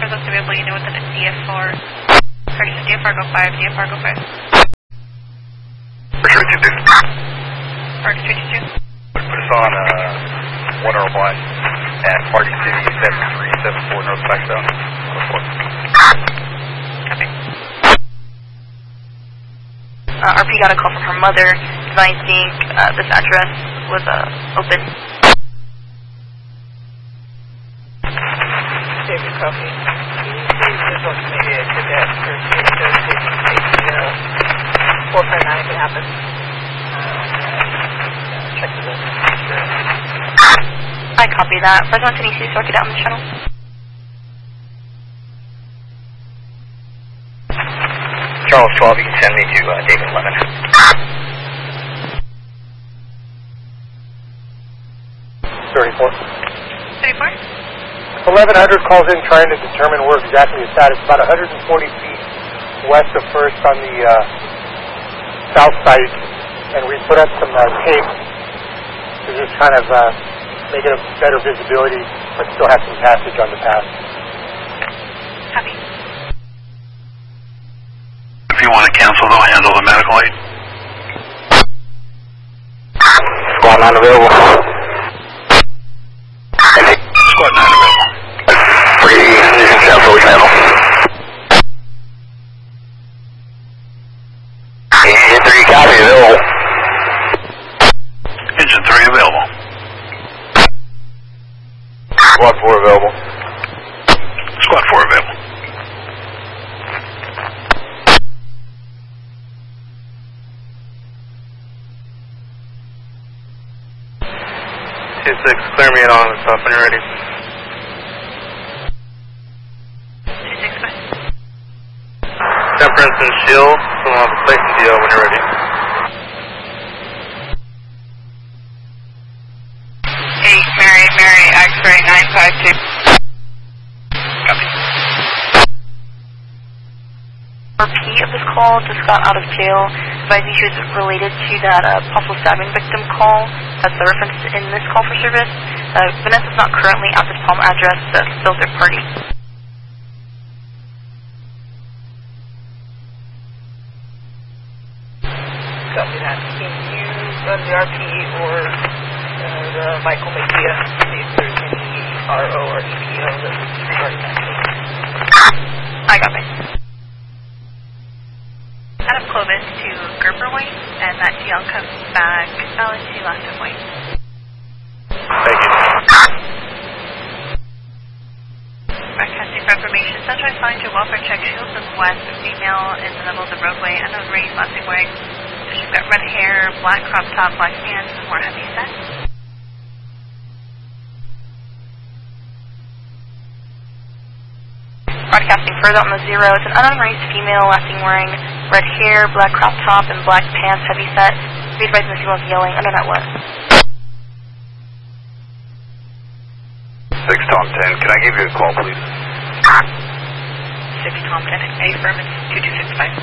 Far West available, you know within a DFR. Sorry, DFR go 5, DFR go 5. For sure, 2-2. Party 222. Put us on 101 at Party City 7374 North Blackstone. Copy. RP got a call from her mother advising this address was open. David, copy. Can you please result to maybe a cadet for safety 459 if it happens? Check the list. I copy that. President Tennessee, so I get out on the channel. Charles 12, you can send me to David 11. 34. 34? 1100 calls in trying to determine where exactly it's at. It's about 140 feet west of First on the south side, and we put up some tape to just kind of make it a better visibility, but still have some passage on the path. Copy. If you want to cancel, they'll handle the medical aid. Squad 9 available. Squad 9 available. Engine cancel, we handle. Engine 3 copy, available. Engine 3 available. Squad 4 available. Squad 4 available. Clear me in on the top when you're ready. 26, bye. Temperance and Shield, someone on the plate and DL when you're ready. 8, Mary, X-ray 952. Copy. Repeat of this call just got out of jail, advising she was related to that possible stabbing victim call. That's the reference in this call for service. Vanessa's not currently at this Palm address, still third party. Copy that. Can you run the RT or the Michael Mejia, see if there's any RO or EPO that would be regarding that case? I got it. Out of Clovis to Gerber White, and that DL comes back valid to Last White. Thank you. Broadcasting for information. Sunshine flying to welfare check. Shields of west, a female in the middle of the roadway, unknown race, lasting wearing. She's got red hair, black crop top, black pants, and more heavy set. Broadcasting further on the 0. It's an unknown race female, lasting wearing red hair, black crop top, and black pants, heavy set. Be advised the female's yelling under that what? 6 Tom 10, can I give you a call, please? 6 Tom 10, affirmative 2265.